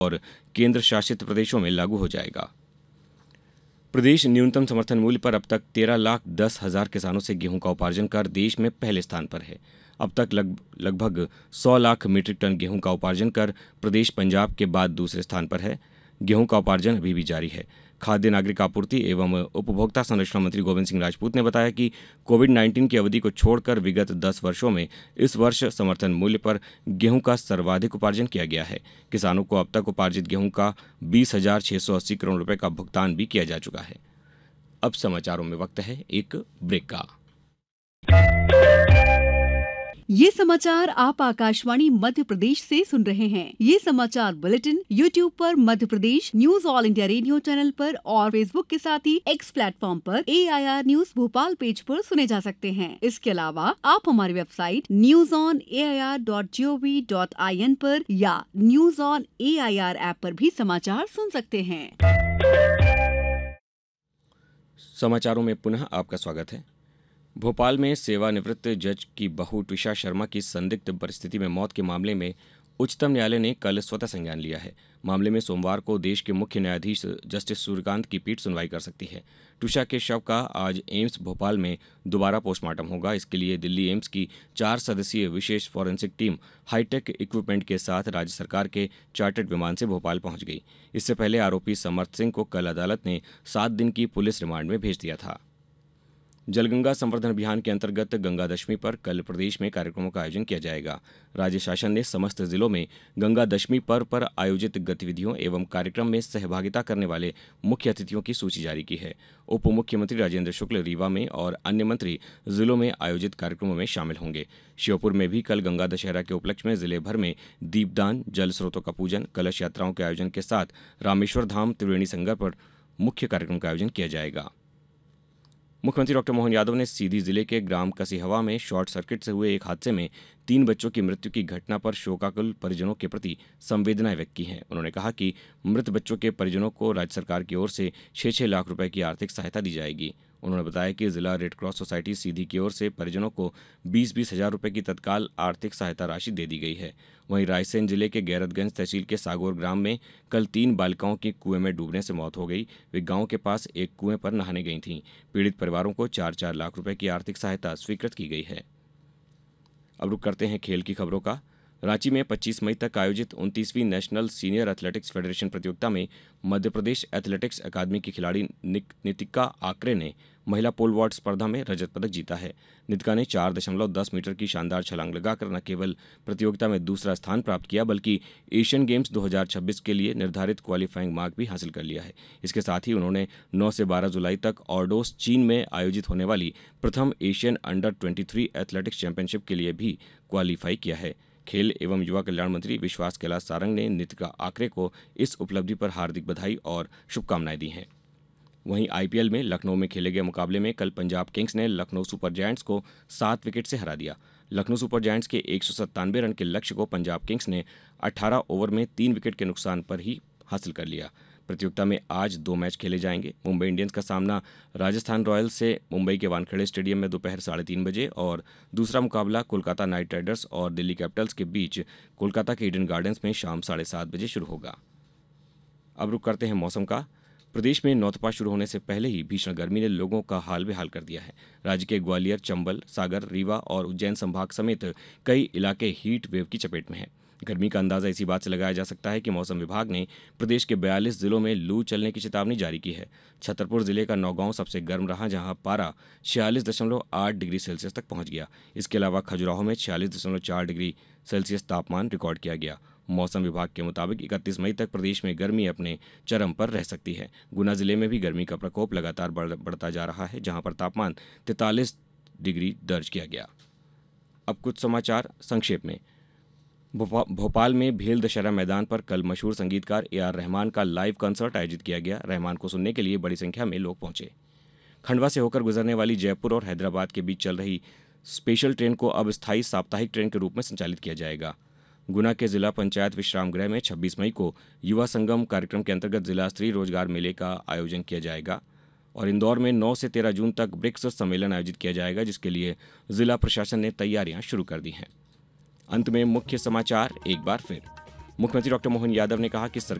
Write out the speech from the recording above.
और केंद्र शासित प्रदेशों में लागू हो जाएगा। प्रदेश न्यूनतम समर्थन मूल्य पर अब तक 13,10,000 किसानों से गेहूं का उपार्जन कर देश में पहले स्थान पर है। अब तक लगभग 100 लाख मीट्रिक टन गेहूं का उपार्जन कर प्रदेश पंजाब के बाद दूसरे स्थान पर है। गेहूं का उपार्जन अभी भी जारी है। खाद्य नागरिक आपूर्ति एवं उपभोक्ता संरक्षण मंत्री गोविंद सिंह राजपूत ने बताया कि कोविड-19 की अवधि को छोड़कर विगत 10 वर्षों में इस वर्ष समर्थन मूल्य पर गेहूं का सर्वाधिक उपार्जन किया गया है। किसानों को अब तक उपार्जित गेहूं का 20,680 करोड़ रुपए का भुगतान भी किया जा चुका है। अब समाचारों में वक्त है एक ब्रेक का। ये समाचार आप आकाशवाणी मध्य प्रदेश से सुन रहे हैं। ये समाचार बुलेटिन YouTube पर Madhya Pradesh news all India radio channel पर और फेसबुक के साथ ही X प्लेटफॉर्म पर AIR न्यूज भोपाल पेज पर सुने जा सकते हैं। इसके अलावा आप हमारी वेबसाइट newsonair.gov.in पर या न्यूज ऑन AIR ऐप पर भी समाचार सुन सकते हैं। समाचारों में पुनः आपका स्वागत है। भोपाल में सेवानिवृत्त जज की बहू ट्विशा शर्मा की संदिग्ध परिस्थिति में मौत के मामले में उच्चतम न्यायालय ने कल स्वतः संज्ञान लिया है। मामले में सोमवार को देश के मुख्य न्यायाधीश जस्टिस सूर्यकांत की पीठ सुनवाई कर सकती है। ट्विशा के शव का आज एम्स भोपाल में दोबारा पोस्टमार्टम होगा। इसके लिए दिल्ली एम्स की 4 सदस्यीय विशेष फॉरेंसिक टीम हाईटेक इक्विपमेंट के साथ राज्य सरकार के चार्टर्ड विमान से भोपाल पहुंच गई। इससे पहले आरोपी समर्थ सिंह को कल अदालत ने 7 दिन की पुलिस रिमांड में भेज दिया था। जलगंगा संवर्धन अभियान के अंतर्गत गंगा दशमी पर कल प्रदेश में कार्यक्रमों का आयोजन किया जाएगा। राज्य शासन ने समस्त जिलों में गंगा दशमी पर्व पर आयोजित गतिविधियों एवं कार्यक्रम में सहभागिता करने वाले मुख्य अतिथियों की सूची जारी की है। उप मुख्यमंत्री राजेंद्र शुक्ल रीवा में और अन्य मंत्री जिलों में आयोजित कार्यक्रमों में शामिल होंगे। श्योपुर में भी कल गंगा दशहरा के उपलक्ष्य में जिले भर में दीपदान, जल स्रोतों का पूजन, कलश यात्राओं के आयोजन के साथ रामेश्वर धाम त्रिवेणी संगम पर मुख्य कार्यक्रम का आयोजन किया जाएगा। मुख्यमंत्री डॉक्टर मोहन यादव ने सीधी जिले के ग्राम कसिहवा में शॉर्ट सर्किट से हुए एक हादसे में 3 बच्चों की मृत्यु की घटना पर शोकाकुल परिजनों के प्रति संवेदनाएं व्यक्त की हैं। उन्होंने कहा कि मृत बच्चों के परिजनों को राज्य सरकार की ओर से 6-6 लाख रुपए की आर्थिक सहायता दी जाएगी। उन्होंने बताया कि जिला रेड क्रॉस सोसाइटी सीधी की ओर से परिजनों को 20-20 हजार रुपए की तत्काल आर्थिक सहायता राशि दे दी गई है। वहीं रायसेन जिले के गैरतगंज तहसील के सागौर ग्राम में कल 3 बालिकाओं की कुएं में डूबने से मौत हो गई। वे गांव के पास एक कुएं पर नहाने गई थीं। पीड़ित परिवारों को 4-4 लाख रुपए की आर्थिक सहायता स्वीकृत की गई है। अब रुक करते हैं खेल की खबरों का। रांची में 25 मई तक आयोजित 29वीं नेशनल सीनियर एथलेटिक्स फेडरेशन प्रतियोगिता में मध्य प्रदेश एथलेटिक्स अकादमी की खिलाड़ी नितिका आकरे ने महिला पोल वॉल्ट स्पर्धा में रजत पदक जीता है। नितिका ने 4.10 मीटर की शानदार छलांग लगाकर न केवल प्रतियोगिता में दूसरा स्थान प्राप्त किया बल्कि एशियन गेम्स 2026 के लिए निर्धारित क्वालिफाइंग मार्क भी हासिल कर लिया है। इसके साथ ही उन्होंने 9 से 12 जुलाई तक ऑर्डोस चीन में आयोजित होने वाली प्रथम एशियन अंडर 23 एथलेटिक्स चैंपियनशिप के लिए भी क्वालिफाई किया है। खेल एवं युवा कल्याण मंत्री विश्वास कैलाश सारंग ने नितिका आकरे को इस उपलब्धि पर हार्दिक बधाई और शुभकामनाएं दी हैं। वहीं आईपीएल में लखनऊ में खेले गए मुकाबले में कल पंजाब किंग्स ने लखनऊ सुपर जायंट्स को 7 विकेट से हरा दिया। लखनऊ सुपर जायंट्स के 197 रन के लक्ष्य को पंजाब किंग्स ने 18 ओवर में 3 विकेट के नुकसान पर ही हासिल कर लिया। प्रतियोगिता में आज 2 मैच खेले जाएंगे। मुंबई इंडियंस का सामना राजस्थान रॉयल्स से मुंबई के वानखेड़े स्टेडियम में दोपहर 3:30 बजे और दूसरा मुकाबला कोलकाता नाइट राइडर्स और दिल्ली कैपिटल्स के बीच कोलकाता के ईडन गार्डन्स में शाम 7:30 बजे शुरू होगा। अब रुक करते हैं मौसम का। प्रदेश में नौतपा शुरू होने से पहले ही भीषण गर्मी ने लोगों का हाल बेहाल कर दिया है। राज्य के ग्वालियर, चंबल, सागर, रीवा और उज्जैन संभाग समेत कई इलाके हीट वेव की चपेट में हैं। गर्मी का अंदाजा इसी बात से लगाया जा सकता है कि मौसम विभाग ने प्रदेश के 42 जिलों में लू चलने की चेतावनी जारी की है। छतरपुर जिले का नौगांव सबसे गर्म रहा, जहां पारा 46.8 डिग्री सेल्सियस तक पहुंच गया। इसके अलावा खजुराहो में 46.4 डिग्री सेल्सियस तापमान रिकॉर्ड किया गया। मौसम विभाग के मुताबिक 31 मई तक प्रदेश में गर्मी अपने चरम पर रह सकती है। गुना जिले में भी गर्मी का प्रकोप लगातार बढ़ता जा रहा है, जहां पर तापमान 43 डिग्री दर्ज किया गया। अब कुछ समाचार संक्षेप में। भोपाल में भेल दशहरा मैदान पर कल मशहूर संगीतकार AR रहमान का लाइव कंसर्ट आयोजित किया गया। रहमान को सुनने के लिए बड़ी संख्या में लोग पहुंचे। खंडवा से होकर गुजरने वाली जयपुर और हैदराबाद के बीच चल रही स्पेशल ट्रेन को अब स्थायी साप्ताहिक ट्रेन के रूप में संचालित किया जाएगा। गुना के जिला पंचायत विश्राम गृह में 26 मई को युवा संगम कार्यक्रम के अंतर्गत जिला स्तरीय रोजगार मेले का आयोजन किया जाएगा और इंदौर में 9 से 13 जून तक ब्रिक्स सम्मेलन आयोजित किया जाएगा, जिसके लिए जिला प्रशासन ने तैयारियां शुरू कर दी हैं। अंत में मुख्य समाचार एक बार फिर। मुख्यमंत्री डॉक्टर मोहन यादव ने कहा कि